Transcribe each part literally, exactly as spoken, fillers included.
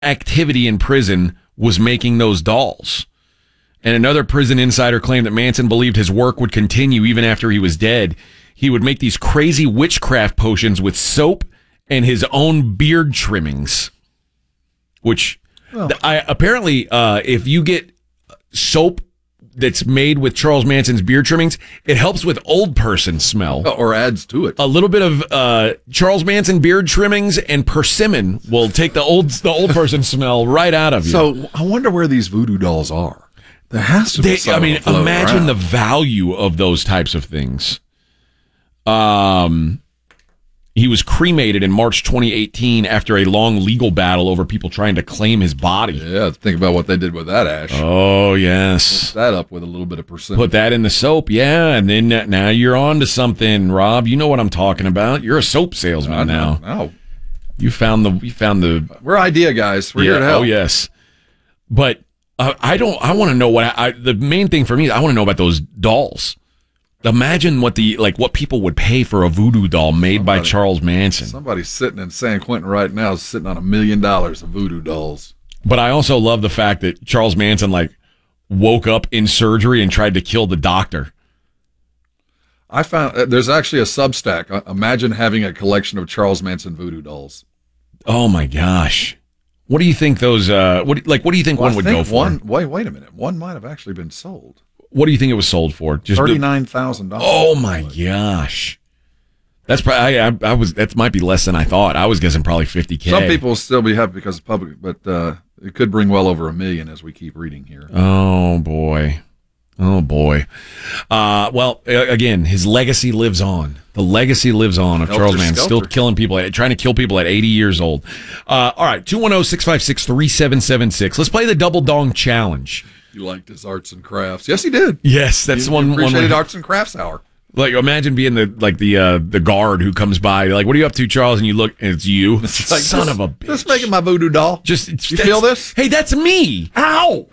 activity in prison was making those dolls. And another prison insider claimed that Manson believed his work would continue even after he was dead. He would make these crazy witchcraft potions with soap and his own beard trimmings, which well. I apparently, uh, if you get soap that's made with Charles Manson's beard trimmings, it helps with old person smell. Or adds to it. A little bit of uh, Charles Manson beard trimmings and persimmon will take the old the old person smell right out of you. So I wonder where these voodoo dolls are. There has to be they, I mean, imagine around. the value of those types of things. Um, he was cremated in March twenty eighteen after a long legal battle over people trying to claim his body. Yeah, think about what they did with that ash. Oh, yes. Put that up with a little bit of persimmon. Put that in the soap, yeah, and then now you're on to something, Rob. You know what I'm talking about. You're a soap salesman I now. No, you found the. You found the. We're idea guys. We're yeah, here to help. Oh yes, but. Uh, I don't. I want to know what. I, the main thing for me is I want to know about those dolls. Imagine what the like what people would pay for a voodoo doll made somebody, by Charles Manson. Somebody sitting in San Quentin right now is sitting on a million dollars of voodoo dolls. But I also love the fact that Charles Manson like woke up in surgery and tried to kill the doctor. I found uh, there's actually a Substack. Uh, imagine having a collection of Charles Manson voodoo dolls. Oh my gosh. What do you think those, uh, what, like, what do you think well, one would think go for? One, wait, wait a minute. One might have actually been sold. What do you think it was sold for? Just thirty-nine thousand dollars. Oh my gosh. That's probably, I, I, I was, that might be less than I thought. I was guessing probably fifty K. Some people will still be happy because of public, but, uh, it could bring well over a million as we keep reading here. Oh boy. Oh boy. Uh, well, again, his legacy lives on. The legacy lives on of Helter Charles Manson, Skelter. still killing people, trying to kill people at eighty years old. Uh, all right, two one zero, six five six, three seven seven six. Let's play the Double Dong Challenge. You liked his arts and crafts. Yes, he did. Yes, that's he, one. He appreciated one arts and crafts hour. Like, imagine being the like the uh, the guard who comes by. Like, what are you up to, Charles? And you look, and it's you. It's like, son just, of a bitch. Just making my voodoo doll. Just you feel this? Hey, that's me. Ow!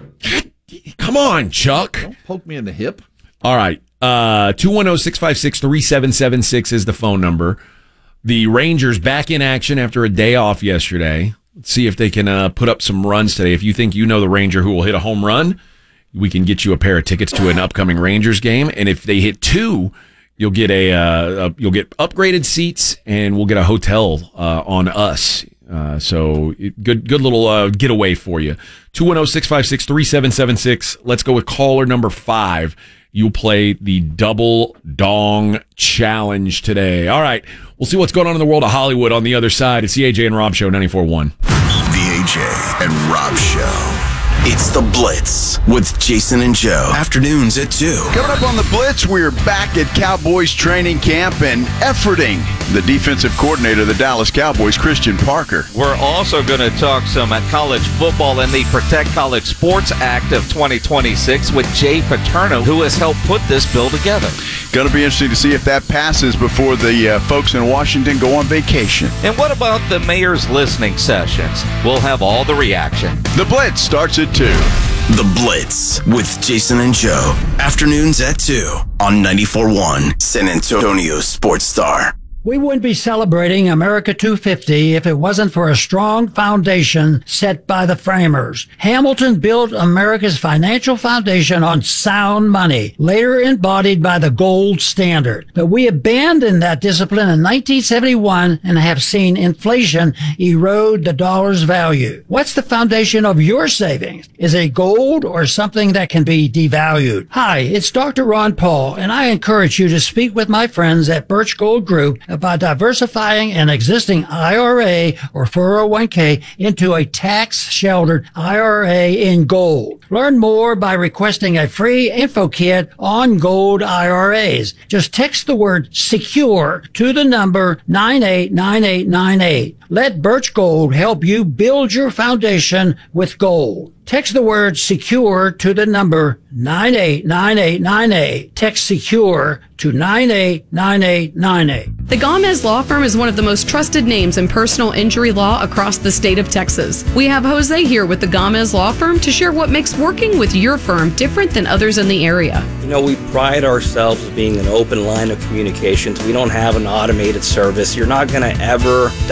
Come on, Chuck. Don't poke me in the hip. All right. Uh, two one zero, six five six, three seven seven six is the phone number. The Rangers back in action after a day off yesterday. Let's see if they can uh, put up some runs today. If you think you know the Ranger who will hit a home run, we can get you a pair of tickets to an upcoming Rangers game. And if they hit two, you'll get a, uh, a you'll get upgraded seats, and we'll get a hotel uh, on us. Uh, so good, good little uh, getaway for you. two one zero, six five six, three seven seven six. Let's go with caller number five. You'll play the Double Dong Challenge today. All right. We'll see what's going on in the world of Hollywood on the other side. It's the A J and Rob Show, ninety-four point one. The A J and Rob Show. It's The Blitz with Jason and Joe. Afternoons at two. Coming up on The Blitz, we're back at Cowboys training camp and efforting the defensive coordinator of the Dallas Cowboys, Christian Parker. We're also going to talk some at college football and the Protect College Sports Act of twenty twenty-six with Jay Paterno, who has helped put this bill together. Going to be interesting to see if that passes before the uh, folks in Washington go on vacation. And what about the mayor's listening sessions? We'll have all the reaction. The Blitz starts at two. The Blitz with Jason and Joe. Afternoons at two on ninety-four point one San Antonio Sports Star. We wouldn't be celebrating America two fifty if it wasn't for a strong foundation set by the framers. Hamilton built America's financial foundation on sound money, later embodied by the gold standard. But we abandoned that discipline in nineteen seventy-one and have seen inflation erode the dollar's value. What's the foundation of your savings? Is it gold or something that can be devalued? Hi, it's Doctor Ron Paul, and I encourage you to speak with my friends at Birch Gold Group about diversifying an existing I R A or four oh one k into a tax-sheltered I R A in gold. Learn more by requesting a free info kit on gold I R As. Just text the word SECURE to the number nine eight nine eight nine eight. Let Birch Gold help you build your foundation with gold. Text the word SECURE to the number nine eight nine eight nine eight. Text SECURE to nine eight nine eight nine eight. The Gomez Law Firm is one of the most trusted names in personal injury law across the state of Texas. We have Jose here with the Gomez Law Firm to share what makes working with your firm different than others in the area. You know, we pride ourselves as being an open line of communications. We don't have an automated service. You're not going to ever dial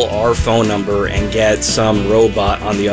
our phone number and get some robot on the